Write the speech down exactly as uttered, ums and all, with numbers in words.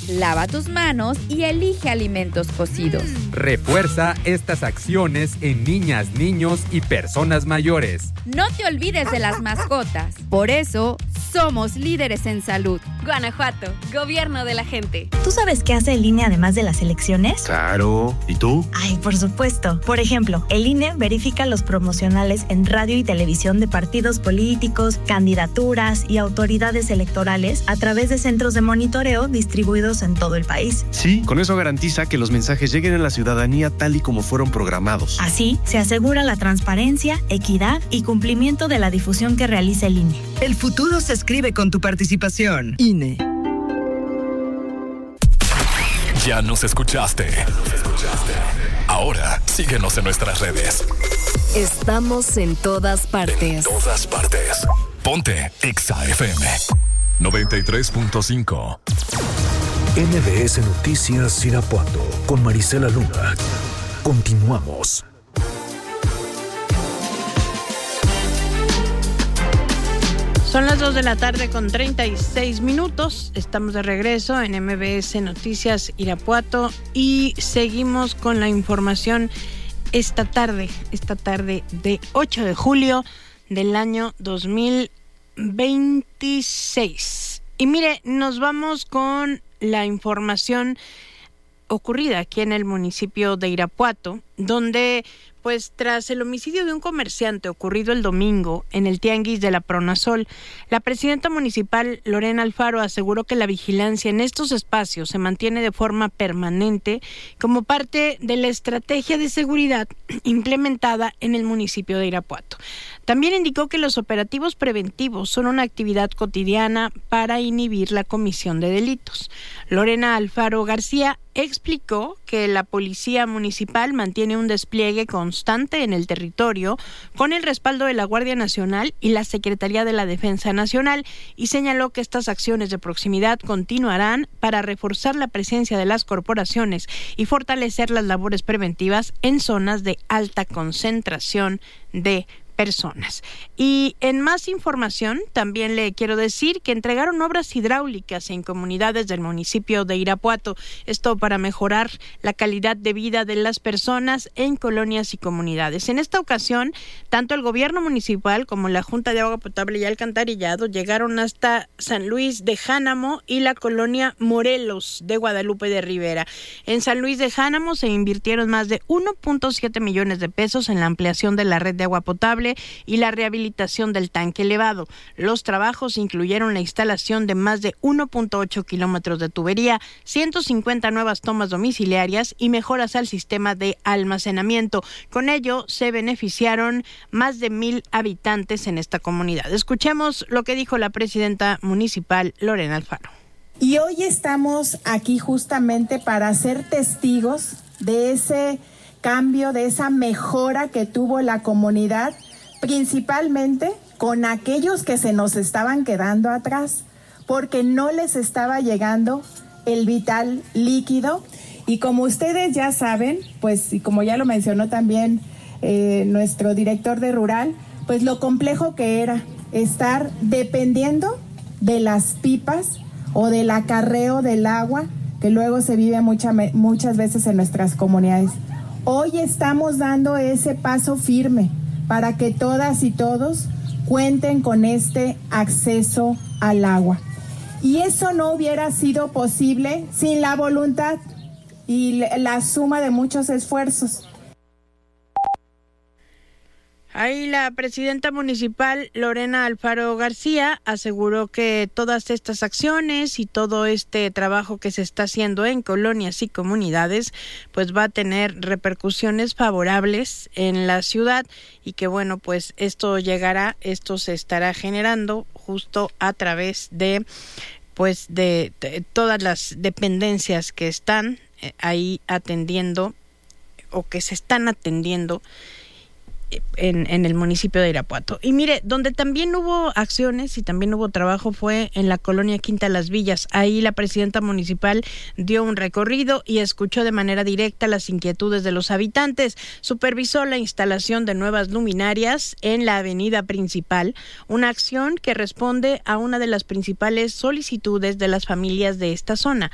lava tus manos y elige alimentos cocidos. Refuerza estas acciones en niñas, niños y personas mayores. No te olvides de las mascotas. Por eso, somos líderes en salud. Guanajuato, gobierno de la gente. ¿Tú sabes qué hace el I N E además de las elecciones? Claro. ¿Y tú? Ay, por supuesto. Por ejemplo, el I N E verifica los promocionales en radio y televisión de partidos políticos, candidaturas y autoridades electorales a través de centros de monitoreo distribuidos en todo el país. Sí, con eso garantiza que los mensajes lleguen a la ciudadanía tal y como fueron programados. Así, se asegura la transparencia, equidad y cumplimiento de la difusión que realiza el I N E. El futuro se escribe con tu participación. I N E. Ya nos escuchaste. Ahora síguenos en nuestras redes. Estamos en todas partes. En todas partes. Ponte Exa F M noventa y tres punto cinco. N B S Noticias Irapuato con Marisela Luna. Continuamos. Son las dos de la tarde con treinta y seis minutos. Estamos de regreso en M B S Noticias Irapuato y seguimos con la información esta tarde, esta tarde de ocho de julio del año dos mil veintiséis. Y mire, nos vamos con la información ocurrida aquí en el municipio de Irapuato, donde pues tras el homicidio de un comerciante ocurrido el domingo en el tianguis de la Pronasol, la presidenta municipal Lorena Alfaro aseguró que la vigilancia en estos espacios se mantiene de forma permanente como parte de la estrategia de seguridad implementada en el municipio de Irapuato. También indicó que los operativos preventivos son una actividad cotidiana para inhibir la comisión de delitos. Lorena Alfaro García explicó que la Policía Municipal mantiene un despliegue constante en el territorio con el respaldo de la Guardia Nacional y la Secretaría de la Defensa Nacional y señaló que estas acciones de proximidad continuarán para reforzar la presencia de las corporaciones y fortalecer las labores preventivas en zonas de alta concentración de personas. Y en más información, también le quiero decir que entregaron obras hidráulicas en comunidades del municipio de Irapuato, esto para mejorar la calidad de vida de las personas en colonias y comunidades. En esta ocasión, tanto el gobierno municipal como la Junta de Agua Potable y Alcantarillado llegaron hasta San Luis de Jánamo y la colonia Morelos de Guadalupe de Rivera. En San Luis de Jánamo se invirtieron más de uno punto siete millones de pesos en la ampliación de la red de agua potable y la rehabilitación del tanque elevado. Los trabajos incluyeron la instalación de más de uno punto ocho kilómetros de tubería, ciento cincuenta nuevas tomas domiciliarias y mejoras al sistema de almacenamiento. Con ello se beneficiaron más de mil habitantes en esta comunidad. Escuchemos lo que dijo la presidenta municipal Lorena Alfaro. Y hoy estamos aquí justamente para ser testigos de ese cambio, de esa mejora que tuvo la comunidad, principalmente con aquellos que se nos estaban quedando atrás, porque no les estaba llegando el vital líquido. Y como ustedes ya saben, pues, y como ya lo mencionó también eh, nuestro director de Rural, pues lo complejo que era estar dependiendo de las pipas o del acarreo del agua que luego se vive mucha, muchas veces en nuestras comunidades. Hoy estamos dando ese paso firme para que todas y todos cuenten con este acceso al agua. Y eso no hubiera sido posible sin la voluntad y la suma de muchos esfuerzos. Ahí la presidenta municipal Lorena Alfaro García aseguró que todas estas acciones y todo este trabajo que se está haciendo en colonias y comunidades pues va a tener repercusiones favorables en la ciudad y que bueno, pues esto llegará, esto se estará generando justo a través de pues de, de todas las dependencias que están ahí atendiendo o que se están atendiendo En, en el municipio de Irapuato. Y mire, donde también hubo acciones y también hubo trabajo fue en la colonia Quinta Las Villas. Ahí la presidenta municipal dio un recorrido y escuchó de manera directa las inquietudes de los habitantes. Supervisó la instalación de nuevas luminarias en la avenida principal, una acción que responde a una de las principales solicitudes de las familias de esta zona.